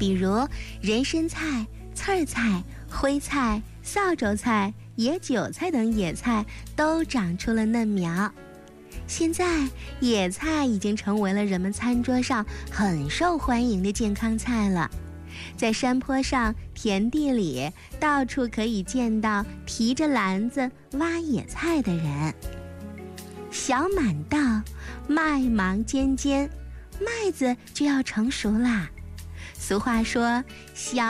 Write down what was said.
比如人参菜、刺儿菜、徽菜、扫帚菜、野韭菜等野菜都长出了嫩苗。现在野菜已经成为了人们餐桌上很受欢迎的健康菜了。在山坡上、田地里，到处可以见到提着篮子挖野菜的人。小满到，麦芒尖尖，麦子就要成熟啦。俗话说，小